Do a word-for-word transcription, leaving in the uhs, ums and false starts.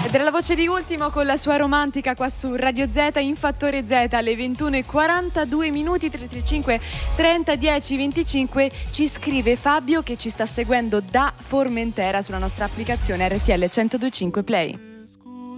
Ed era la voce di Ultimo con la sua romantica qua su Radio Z in Fattore Z alle ventuno e quarantadue minuti. Tre tre cinque trenta dieci venticinque. Ci scrive Fabio che ci sta seguendo da Formentera sulla nostra applicazione R T L centodue e cinque Play.